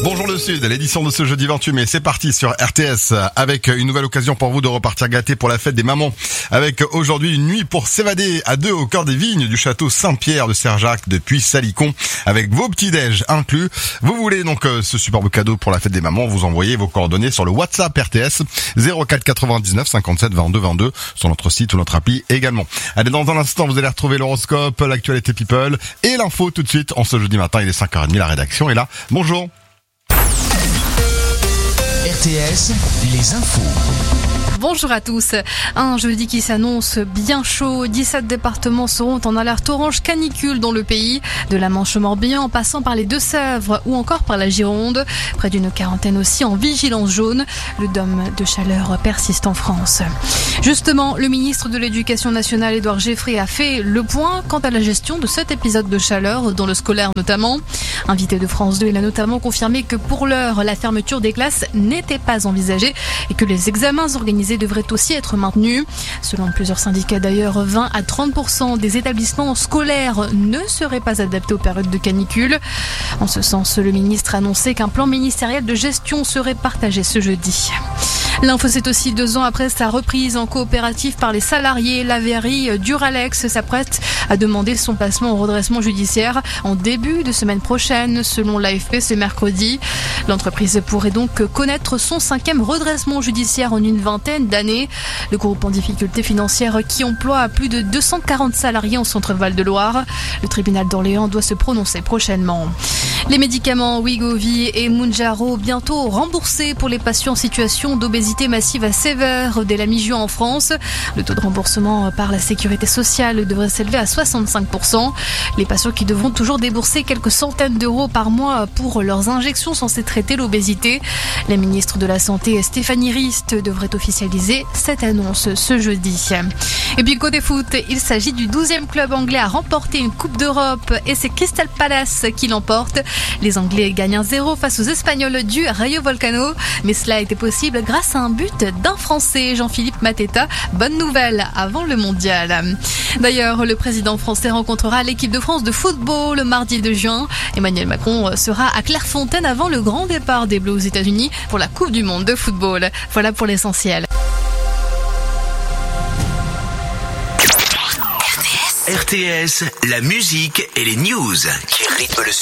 Bonjour le Sud, l'édition de ce jeudi 28 mai, c'est parti sur RTS avec une nouvelle occasion pour vous de repartir gâté pour la fête des mamans. Avec aujourd'hui une nuit pour s'évader à deux au cœur des vignes du château Saint-Pierre de Serjac depuis Salicon avec vos petits-déj inclus. Vous voulez donc ce superbe cadeau pour la fête des mamans, vous envoyez vos coordonnées sur le WhatsApp RTS 04 99 57 22 22 sur notre site ou notre appli également. Allez, dans un instant, vous allez retrouver l'horoscope, l'actualité people et l'info tout de suite. En ce jeudi matin, il est 5h30, la rédaction est là. Bonjour. RTS, les infos. Bonjour à tous. Un jeudi qui s'annonce bien chaud. 17 départements seront en alerte orange canicule dans le pays, de la Manche au Morbihan en passant par les Deux-Sèvres ou encore par la Gironde. Près d'une quarantaine aussi en vigilance jaune. Le dôme de chaleur persiste en France. Justement, le ministre de l'Éducation nationale, Édouard Geoffrey, a fait le point quant à la gestion de cet épisode de chaleur, dans le scolaire notamment. Invité de France 2, il a notamment confirmé que pour l'heure, la fermeture des classes n'était pas envisagée et que les examens organisés devraient aussi être maintenus. Selon plusieurs syndicats d'ailleurs, 20 à 30% des établissements scolaires ne seraient pas adaptés aux périodes de canicule. En ce sens, le ministre a annoncé qu'un plan ministériel de gestion serait partagé ce jeudi. L'info, c'est aussi 2 ans après sa reprise en coopérative par les salariés. La verrerie Duralex s'apprête à demander son placement au redressement judiciaire en début de semaine prochaine. Selon l'AFP, c'est mercredi. L'entreprise pourrait donc connaître son 5e redressement judiciaire en une vingtaine d'années. Le groupe en difficulté financière qui emploie plus de 240 salariés en Centre-Val de Loire. Le tribunal d'Orléans doit se prononcer prochainement. Les médicaments Wegovy et Mounjaro bientôt remboursés pour les patients en situation d'obésité massive sévère dès la mi-juin en France. Le taux de remboursement par la sécurité sociale devrait s'élever à 65%. Les patients qui devront toujours débourser quelques centaines d'euros par mois pour leurs injections censées traiter l'obésité. La ministre de la Santé, Stéphanie Rist, devrait officialiser cette annonce ce jeudi. Et puis côté foot, il s'agit du 12e club anglais à remporter une Coupe d'Europe et c'est Crystal Palace qui l'emporte. Les Anglais gagnent 1-0 face aux Espagnols du Rayo Vallecano, mais cela a été possible grâce à un but d'un Français, Jean-Philippe Mateta. Bonne nouvelle avant le mondial. D'ailleurs, le président français rencontrera l'équipe de France de football le mardi 2 juin. Emmanuel Macron sera à Clairefontaine avant le grand départ des Bleus aux États-Unis pour la Coupe du Monde de football. Voilà pour l'essentiel. RTS, la musique et les news qui rythment le